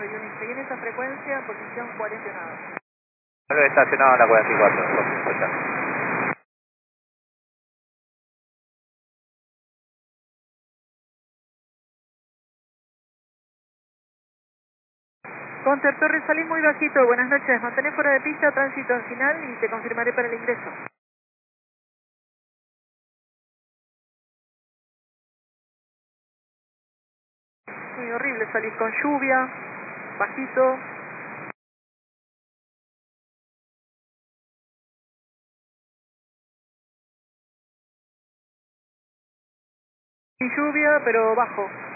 Unit, seguí en esa frecuencia, posición 49. Lo he estacionado en la 44, 250. Concer Torres, salí muy bajito, buenas noches, mantén fuera de pista, tránsito final y te confirmaré para el ingreso. Muy horrible salir con lluvia, bajito. Sin lluvia, pero bajo.